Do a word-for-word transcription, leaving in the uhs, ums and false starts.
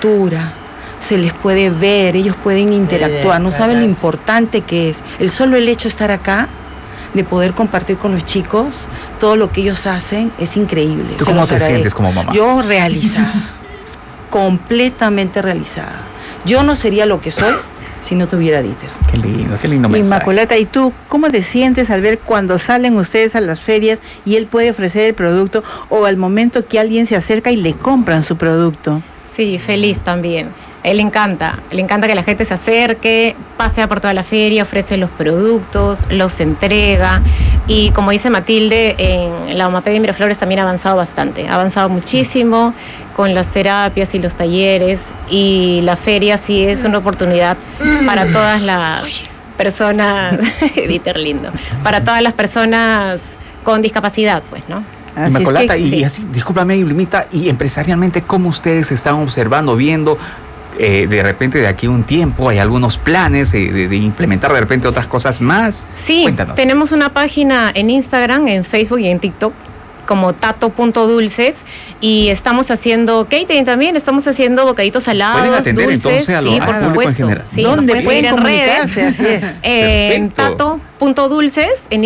cultura, se les puede ver, ellos pueden interactuar, no saben lo importante que es. El solo el hecho de estar acá, de poder compartir con los chicos, todo lo que ellos hacen es increíble. ¿Tú cómo te sientes como mamá? Yo realizada, completamente realizada. Yo no sería lo que soy si no tuviera Dieter. Qué lindo, qué lindo mensaje. Inmaculata, ¿y tú cómo te sientes al ver cuando salen ustedes a las ferias y él puede ofrecer el producto o al momento que alguien se acerca y le compran su producto? Sí, feliz también. A él le encanta, le encanta que la gente se acerque, pasea por toda la feria, ofrece los productos, los entrega. Y como dice Matilde, en la Omapedia de Miraflores también ha avanzado bastante, ha avanzado muchísimo con las terapias y los talleres. Y la feria sí es una oportunidad para todas las personas, Dieter lindo, para todas las personas con discapacidad, pues, ¿no? Así Inmaculata, es que, y sí. así, discúlpame, Blimita, y empresarialmente, ¿cómo ustedes están observando, viendo? Eh, de repente de aquí a un tiempo hay algunos planes eh, de, de implementar de repente otras cosas más. Sí, cuéntanos. Tenemos una página en Instagram, en Facebook y en TikTok como tato punto dulces y estamos haciendo catering también, estamos haciendo bocaditos salados, ¿Pueden atender dulces, entonces a lo, sí, al por público supuesto. en general? Sí, ¿Dónde pueden seguir en redes, comunicarse? Así es. en tato punto dulces en